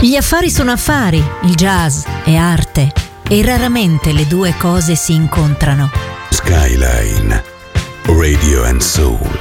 Gli affari sono affari, il jazz è arte e raramente le due cose si incontrano. Skyline Radio and Soul.